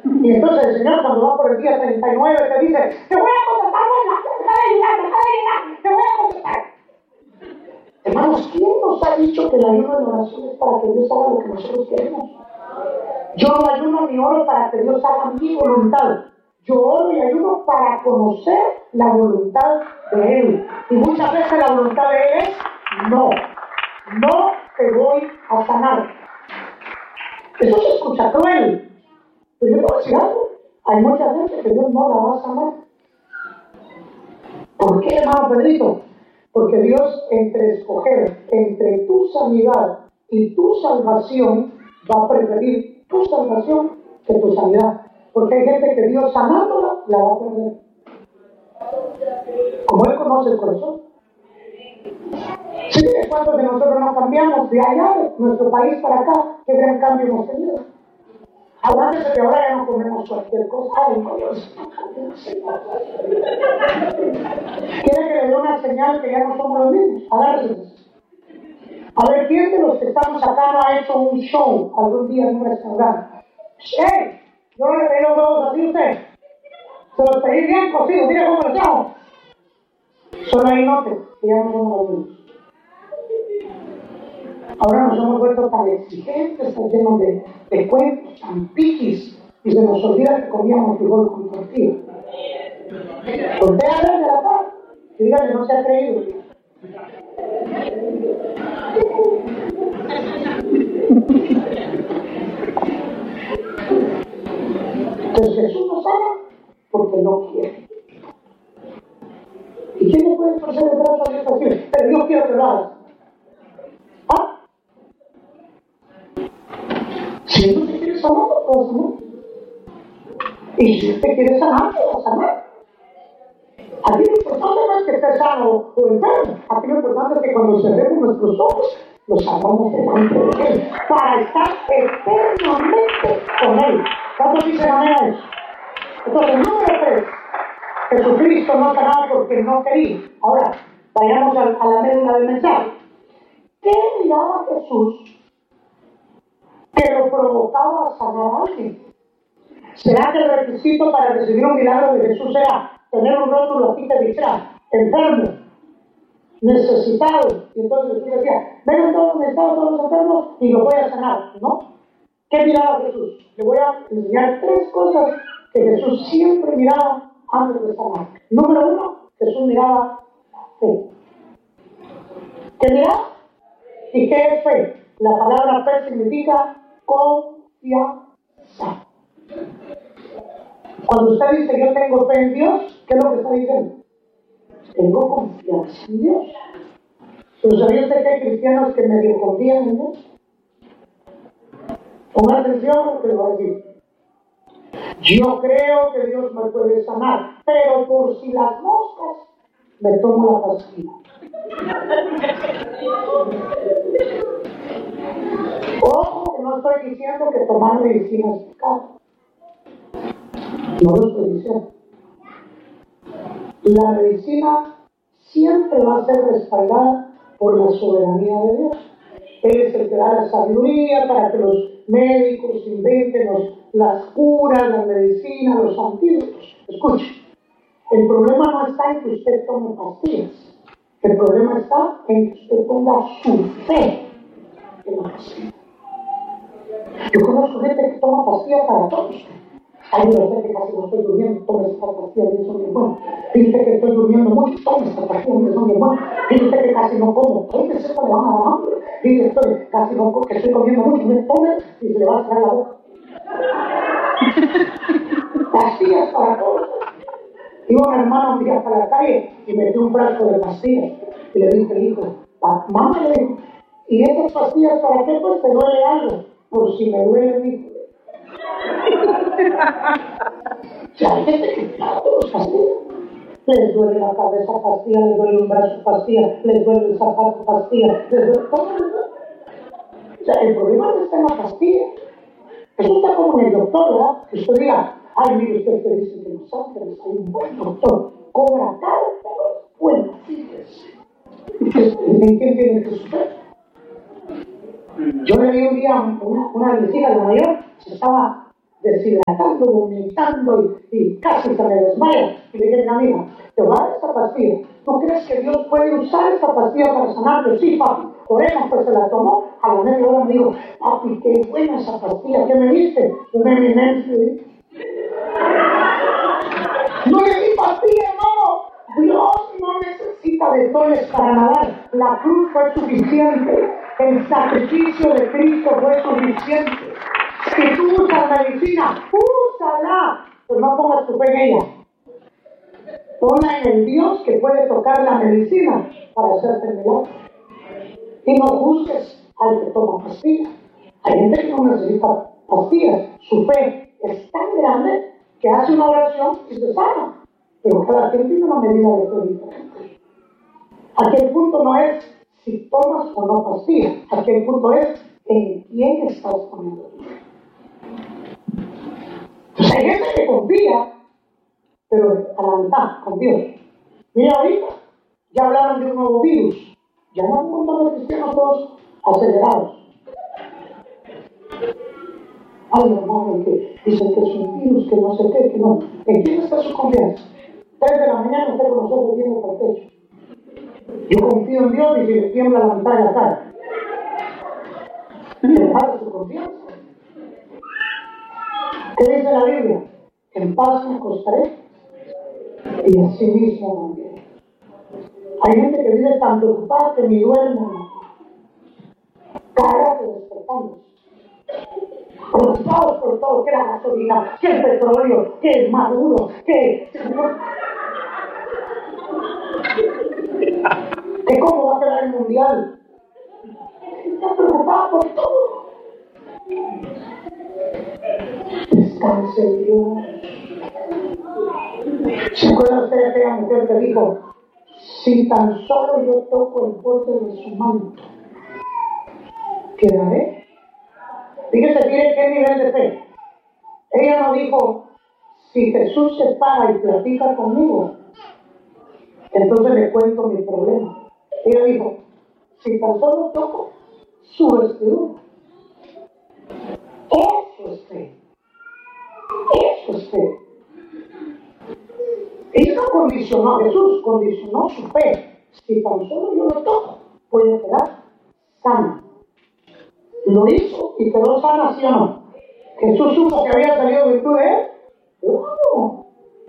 Y entonces el Señor, cuando va por el día 39, te dice: te voy a contestar, deja de llorar, te voy a contestar. Hermanos, ¿quién nos ha dicho que el ayuno de oración es para que Dios haga lo que nosotros queremos? Yo no ayuno ni oro para que Dios haga mi voluntad. Yo oro y ayuno para conocer la voluntad de Él. Y muchas veces la voluntad de Él es: no te voy a sanar. Eso se escucha cruel. Pero yo te voy a decir algo: hay mucha gente que Dios no la va a sanar. ¿Por qué, hermano Pedrito? Porque Dios, entre escoger entre tu sanidad y tu salvación, va a preferir tu salvación que tu sanidad. Porque hay gente que Dios sanándola la va a perder. Como Él conoce el corazón. Sí, ¿cuántos de nosotros no cambiamos de allá, de nuestro país para acá? ¿Qué gran cambio hemos tenido? Aguántese que ahora ya no comemos cualquier cosa. Ay, no, Dios. ¿Quiere que le dé una señal que ya no somos los mismos? Agárrense. A ver, ¿quién de los que estamos acá no ha hecho un show algún día en un restaurante? ¡Hey! Yo no le pedí los huevos así a usted. Se los pedí bien cocidos. Mire cómo los hago. Solo ahí note que ya no somos los mismos. Ahora nos hemos vuelto tan exigentes, tan llenos de cuentos, tan piquis, y se nos olvida que comíamos frijol con tortilla. Voltea a ver de la paz y dígale: no se ha creído. Entonces Jesús nos ama porque no quiere. ¿Y quién le puede torcer el brazo a Dios así? Pero Dios quiere que lo hagas. ¿Ah? Si Él no te quiere sanar, no puedes sanar. Y si Él te quiere sanar, te va a sanar. Aquí lo importante no es que estés sano o enfermo. Aquí lo importante es que cuando cerremos nuestros ojos, los hagamos delante de Él, para estar eternamente con Él. ¿Cuántos dicen amén a eso? Entonces, número 3, Jesucristo no sanaba porque no quería. Ahora, vayamos a la médula del mensaje. ¿Qué miraba Jesús que lo provocaba a sanar a alguien? ¿Será que el requisito para recibir un milagro de Jesús era tener un rótulo aquí que dijera enfermo, necesitado? Y entonces Jesús decía: vengan todos necesitados, todos los enfermos, y los voy a sanar, ¿no? ¿Qué miraba Jesús? Le voy a enseñar 3 cosas que Jesús siempre miraba antes de sanar. Número 1, Jesús miraba la fe. ¿Qué miraba? ¿Y qué es fe? La palabra fe significa confianza. Cuando usted dice: yo tengo fe en Dios, ¿qué es lo que está diciendo? Tengo confianza en Dios. ¿Pero sabía usted que hay cristianos que medio confían en Dios? Ponga atención a lo que le voy a decir. Yo creo que Dios me puede sanar, pero por si las moscas, me tomo la pastilla. Ojo, que no estoy diciendo que tomar medicina es pecado. No lo estoy diciendo. La medicina siempre va a ser respaldada por la soberanía de Dios. Él es el que da la sabiduría para que los médicos inventen las curas, las medicinas, los antídotos. Escuche, el problema no está en que usted tome pastillas. El problema está en que usted ponga su fe en la pastilla. Yo conozco gente que toma pastillas para todos. Hay una vez que casi no estoy durmiendo, tome esta pastilla, y son bien buenas. Fíjate que estoy durmiendo mucho, tome esta pastilla, y son bien buenas. Fíjate que casi no como, que se le van a la hambre. Fíjate que casi no como, que estoy comiendo mucho, me tome y se le va a cerrar la boca. Pastillas para todos. Iba una hermana un día para la calle y metió un frasco de pastillas. Y le dije, hijo, mamá, le dijo, ¿y estas pastillas para qué? Pues te duele algo. Por si me duele, dijo. O sea, hay gente que para todos pastillas. Les duele la cabeza, pastilla, les duele un brazo, pastilla, les duele el zapato, pastilla, les duele todo. O sea, el problema no está en la pastilla. Eso está como en el doctor, ¿verdad? Que usted diga, ay, mire usted que dice que Los Ángeles hay un buen doctor, cobra caro, pero es bueno, fíjese. ¿En quién tiene que sufrir? Yo le vi un día una vecina, la mayor, se estaba deshidratando, vomitando y casi se me desmaya. Y le dije, mira, amiga, te voy a dar esta pastilla. ¿Tú crees que Dios puede usar esta pastilla para sanarte? Sí, papi. Oremos, pues se la tomó. A la media hora me dijo, papi, qué buena esa pastilla. ¿Qué me diste? Una eminencia. No le di pastilla, no. Dios no necesita de dones para nadar. La cruz fue suficiente. El sacrificio de Cristo fue suficiente. Si tú usas medicina, úsala. Pero no pongas tu fe en ella. Ponla en el Dios que puede tocar la medicina para hacerte el milagro. Y no juzgues al que toma pastillas. Hay gente que no necesita pastillas. Su fe es tan grande que hace una oración y se sana. Pero cada quien tiene una medida de fe diferente. Aquí el punto no es si tomas o no pastillas. Aquí el punto es en quién estás poniendo tu fe. Entonces hay gente que confía, pero a la mitad, con Dios. Mira ahorita, ya hablaron de un nuevo virus. Ya no hay un montón de cristianos todos acelerados. Ay, hermano, que dicen que es un virus, que no sé qué, que no. ¿En quién está su confianza? 3 de la mañana usted con los ojos viendo para el techo. Yo confío en Dios y si le tiembla la mitad de la cara. ¿Le da su confianza? ¿Qué dice la Biblia? En paz me acostaré y así mismo dormiré. Hay gente que vive tan preocupada que ni duerme. Caras de despertándose. Preocupados por todo, que la gasolina, que el petróleo, que el Maduro, que cómo va a quedar el mundial. Está preocupado por todo. Descanse en Dios. ¿Se acuerda usted de aquella mujer que dijo, si tan solo yo toco el borde de su manto, quedaré? Fíjese, mire qué nivel de fe. Ella no dijo, si Jesús se para y platica conmigo, entonces le cuento mi problema. Ella dijo, si tan solo toco su vestidura. Eso es fe. Eso es fe. Ella no condicionó, Jesús condicionó su fe. Si tan solo yo lo toco, voy a quedar sana. Lo hizo y quedó sana, ¿sí o no? Jesús supo que había salido virtud de él. Claro.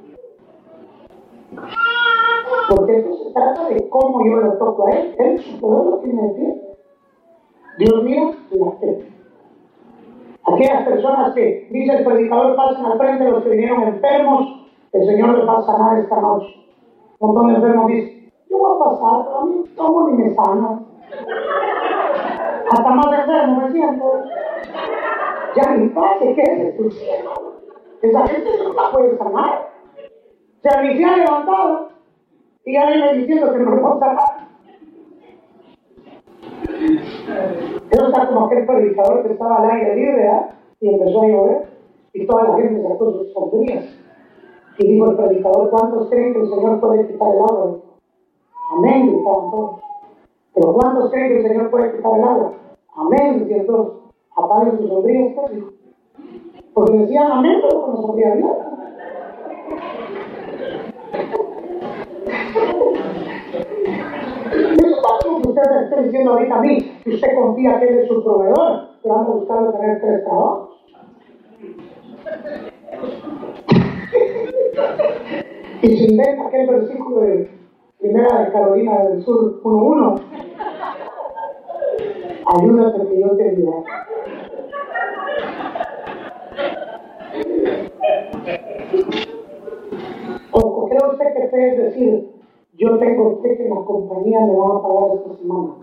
Porque esto se trata de cómo yo lo toco a él. Él su poder lo tiene de pie. Dios mira la fe. Aquellas personas que dice el predicador pasan al frente de los que vinieron enfermos, el Señor les va a sanar esta noche. Un montón de enfermos dicen, yo voy a pasar, pero a mí no tomo ni me sana. Hasta más enfermo me siento. Ya ni pase, ¿qué es esto? Esa gente no la puede sanar. O sea, ni se ha levantado y ya viene diciendo que no lo va a sanar. Eso está como aquel predicador que estaba al aire libre, ¿eh? Y empezó a llover y toda la gente sacó sus sombrías. Y dijo el predicador, ¿cuántos creen que el Señor puede quitar el agua? Amén, gritaban todos. Pero ¿cuántos creen que el Señor puede quitar el agua? Amén, decían todos. Apaguen sus sombrías, pues, dijo. Porque decían amén, pero con la sombría abierta. Eso pasa como que usted me esté diciendo ahorita a mí, que usted confía que Él es su proveedor, pero anda buscando tener 3 trabajos. Y se inventa aquel versículo de Primera de Carolina del Sur 1:1. Ayúdate que yo te ayudaré. ¿O cree usted que fe es decir, yo tengo fe que la compañía me va a pagar esta semana?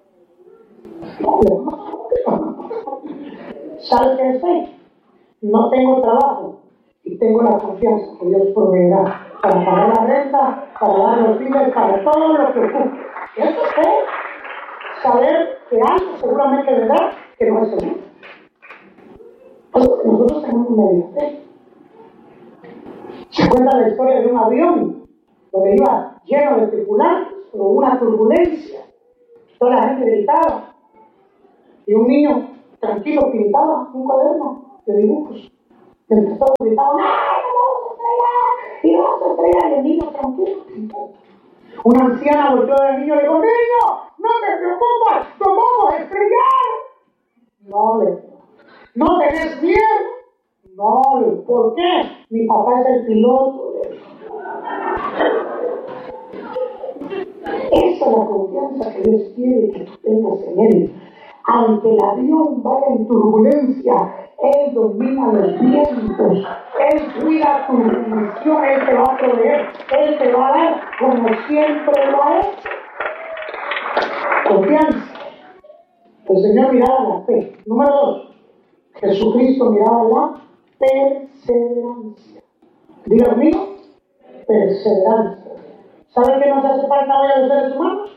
No. ¿Sabe qué es fe? No tengo trabajo y tengo la confianza que Dios proveerá para pagar la renta, para dar los biles, para todo lo que ocupe. Eso es fe. Saber que algo seguramente vendrá que no es seguro. Porque nosotros tenemos media fe. Se cuenta la historia de un avión donde iba lleno de tripulantes, pero una turbulencia. Toda la gente gritaba y un niño tranquilo pintaba un cuaderno de dibujos. Entonces todos gritaban, ¡ay, nos vamos a estrellar! ¡Y vamos a estrellar! Y el niño, tranquilo. Una anciana volteó al niño y le dijo, niño, no te preocupes, nos vamos a estrellar. No, le dijo, ¿no tenés miedo? No, le dijo, ¿por qué? Mi papá es el piloto, le dijo. Esa es la confianza que Dios quiere que tú tengas en Él. Aunque el avión vaya en turbulencia, Él domina los vientos, Él cuida tu misión, Él te va a proveer, Él te va a dar como siempre lo ha hecho. Confianza. El Señor miraba la fe. Número 2, Jesucristo miraba la perseverancia. Diga conmigo, perseverancia. ¿Saben qué nos hace falta hoy a los seres humanos?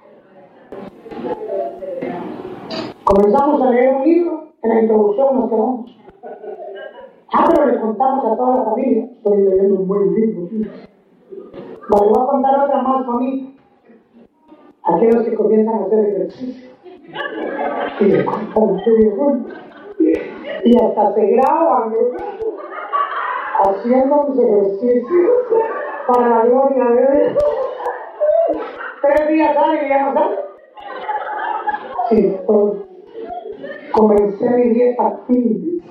Comenzamos a leer un libro, en la introducción nos quedamos. Pero le contamos a toda la familia, estoy leyendo un buen libro. Vale, voy a contar otra más bonita. Aquellos que comienzan a hacer ejercicio. Y le cuentan qué bien. Y hasta se graban haciendo mis ejercicios para la gloria de Dios. 3 días salen y ya no salen. Sí, pues, comencé mi dieta fitness.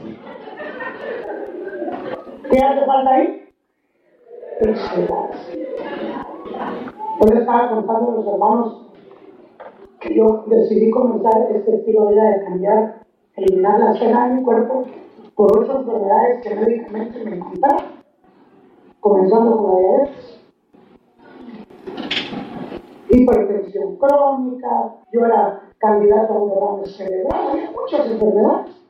¿Qué hace falta ahí? Perseverancia. Yo les estaba contando a los hermanos que yo decidí comenzar este estilo de vida de cambiar, eliminar la cena de mi cuerpo por 8 enfermedades que médicamente me encontraron, comenzando con la diabetes, hipertensión crónica, yo era candidato a un derrame cerebral, había muchas enfermedades.